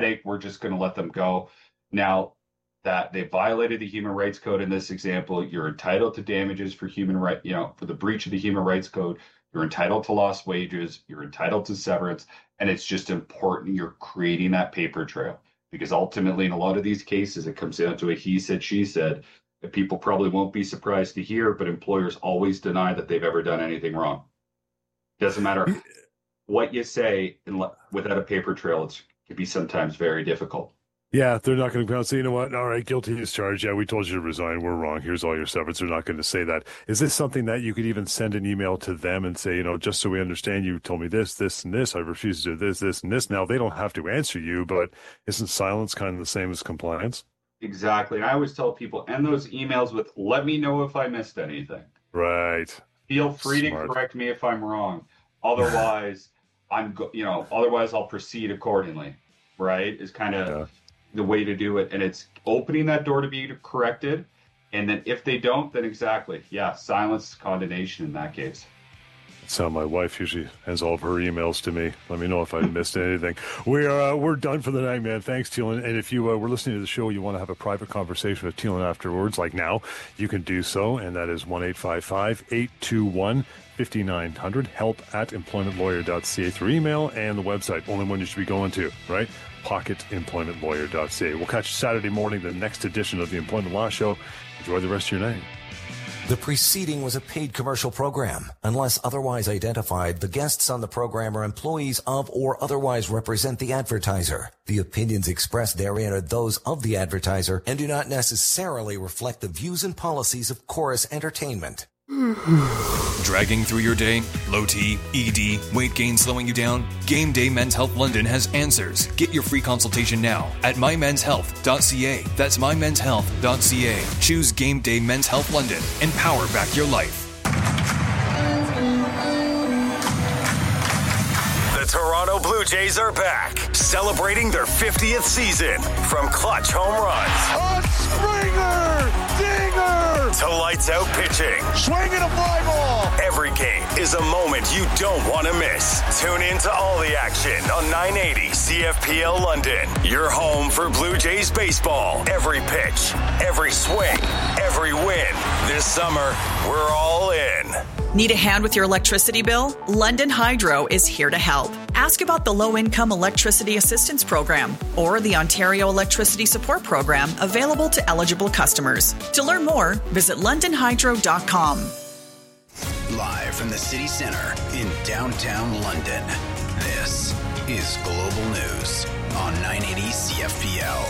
headache. We're just going to let them go. Now that they violated the Human Rights Code in this example, you're entitled to damages for for the breach of the Human Rights Code. You're entitled to lost wages. You're entitled to severance. And it's just important you're creating that paper trail, because ultimately in a lot of these cases, it comes down to a he said, she said that people probably won't be surprised to hear, but employers always deny that they've ever done anything wrong. Doesn't matter what you say, without a paper trail, it can be sometimes very difficult. Yeah, they're not going to come out and say, you know what, all right, guilty as charged. Yeah, we told you to resign. We're wrong. Here's all your severance. They're not going to say that. Is this something that you could even send an email to them and say, just so we understand, you told me this, this, and this. I refuse to do this, this, and this. Now, they don't have to answer you, but isn't silence kind of the same as compliance? Exactly. And I always tell people, end those emails with, let me know if I missed anything. Right. Feel free to correct me if I'm wrong. Otherwise, otherwise I'll proceed accordingly. Right? Is kind of the way to do it. And it's opening that door to be corrected. And then if they don't, then exactly. Yeah. Silence is condemnation in that case. That's how my wife usually ends all of her emails to me. Let me know if I missed anything. We're done for the night, man. Thanks, Teelan. And if you were listening to the show, you want to have a private conversation with Teelan afterwards, like now, you can do so. And that is 1-855-821-5900. help@employmentlawyer.ca through email and the website. Only one you should be going to, right? pocketemploymentlawyer.ca. We'll catch you Saturday morning, the next edition of the Employment Law Show. Enjoy the rest of your night. The preceding was a paid commercial program. Unless otherwise identified, the guests on the program are employees of or otherwise represent the advertiser. The opinions expressed therein are those of the advertiser and do not necessarily reflect the views and policies of Chorus Entertainment. Dragging through your day? Low T, ED, weight gain slowing you down? Game Day Men's Health London has answers. Get your free consultation now at mymenshealth.ca. That's mymenshealth.ca. Choose Game Day Men's Health London and power back your life. The Toronto Blue Jays are back, celebrating their 50th season. From clutch home runs, on Springer, dinger, to lights out pitching, swinging a fly ball. Every game is a moment you don't want to miss. Tune in to all the action on 980 CFPL London. Your home for Blue Jays baseball. Every pitch, every swing, every win. This summer, we're all in. Need a hand with your electricity bill? London Hydro is here to help. Ask about the Low-Income Electricity Assistance Program or the Ontario Electricity Support Program available to eligible customers. To learn more, visit londonhydro.com. Live from the city centre in downtown London, this is Global News on 980 CFPL.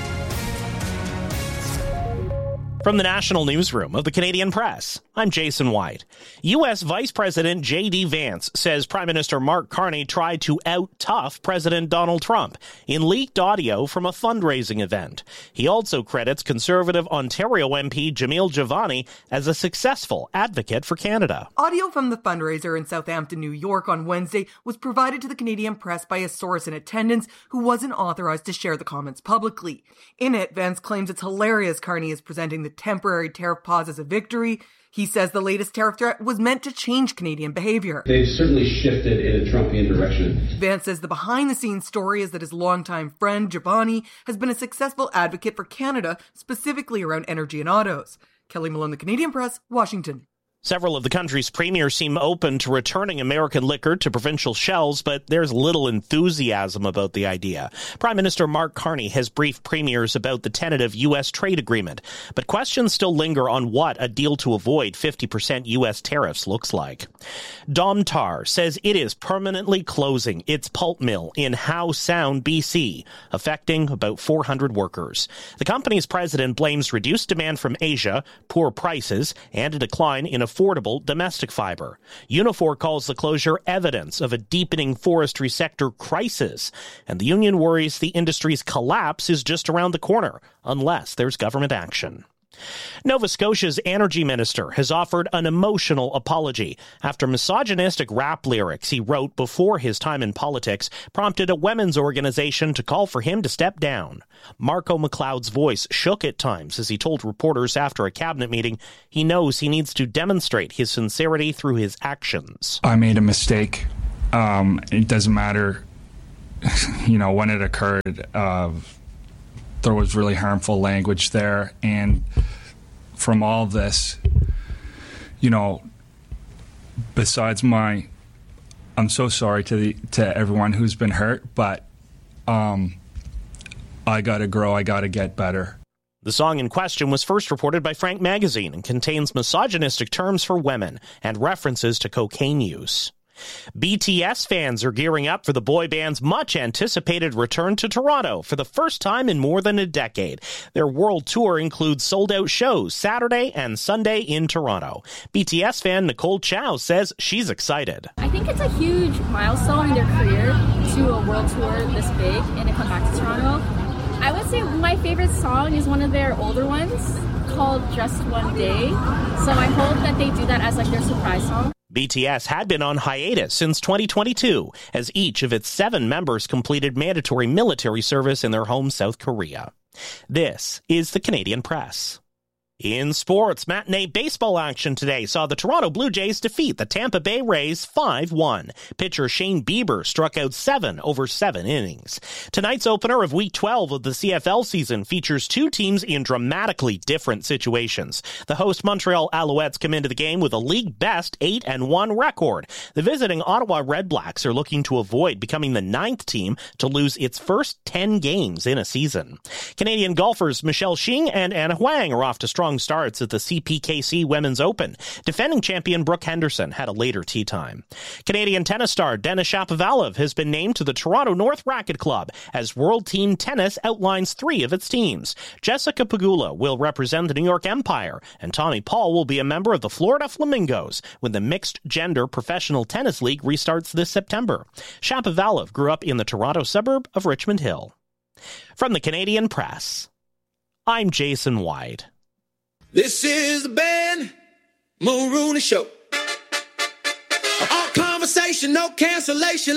From the National Newsroom of the Canadian Press, I'm Jason White. U.S. Vice President J.D. Vance says Prime Minister Mark Carney tried to out-tough President Donald Trump in leaked audio from a fundraising event. He also credits Conservative Ontario MP Jamil Javani as a successful advocate for Canada. Audio from the fundraiser in Southampton, New York on Wednesday was provided to the Canadian Press by a source in attendance who wasn't authorized to share the comments publicly. In it, Vance claims it's hilarious Carney is presenting the temporary tariff pause as a victory. He says the latest tariff threat was meant to change Canadian behavior. They've certainly shifted in a Trumpian direction. Vance says the behind-the-scenes story is that his longtime friend, Javani, has been a successful advocate for Canada, specifically around energy and autos. Kelly Malone, The Canadian Press, Washington. Several of the country's premiers seem open to returning American liquor to provincial shelves, but there's little enthusiasm about the idea. Prime Minister Mark Carney has briefed premiers about the tentative U.S. trade agreement, but questions still linger on what a deal to avoid 50% U.S. tariffs looks like. Domtar says it is permanently closing its pulp mill in Howe Sound, BC, affecting about 400 workers. The company's president blames reduced demand from Asia, poor prices, and a decline in affordable domestic fiber. Unifor calls the closure evidence of a deepening forestry sector crisis, and the union worries the industry's collapse is just around the corner, unless there's government action. Nova Scotia's energy minister has offered an emotional apology after misogynistic rap lyrics he wrote before his time in politics prompted a women's organization to call for him to step down. Marco McLeod's voice shook at times as he told reporters after a cabinet meeting he knows he needs to demonstrate his sincerity through his actions. I made a mistake. It doesn't matter when it occurred, there was really harmful language there. And from all this, besides I'm so sorry to everyone who's been hurt, but I gotta grow, I gotta get better. The song in question was first reported by Frank Magazine and contains misogynistic terms for women and references to cocaine use. BTS fans are gearing up for the boy band's much-anticipated return to Toronto for the first time in more than a decade. Their world tour includes sold-out shows Saturday and Sunday in Toronto. BTS fan Nicole Chow says she's excited. I think it's a huge milestone in their career to a world tour this big and to come back to Toronto. I would say my favorite song is one of their older ones called Just One Day. So I hope that they do that as their surprise song. BTS had been on hiatus since 2022 as each of its 7 members completed mandatory military service in their home South Korea. This is the Canadian Press. In sports, matinee baseball action today saw the Toronto Blue Jays defeat the Tampa Bay Rays 5-1. Pitcher Shane Bieber struck out 7 over 7 innings. Tonight's opener of Week 12 of the CFL season features 2 teams in dramatically different situations. The host Montreal Alouettes come into the game with a league-best 8-1 record. The visiting Ottawa Redblacks are looking to avoid becoming the 9th team to lose its first 10 games in a season. Canadian golfers Michelle Shing and Anna Huang are off to strong starts at the CPKC Women's Open. Defending champion Brooke Henderson had a later tee time. Canadian tennis star Denis Shapovalov has been named to the Toronto North Racket Club as World Team Tennis outlines 3 of its teams. Jessica Pegula will represent the New York Empire, and Tommy Paul will be a member of the Florida Flamingos when the Mixed Gender Professional Tennis League restarts this September. Shapovalov grew up in the Toronto suburb of Richmond Hill. From the Canadian Press, I'm Jason White. This is the Ben Mulrooney Show. All conversation, no cancellation.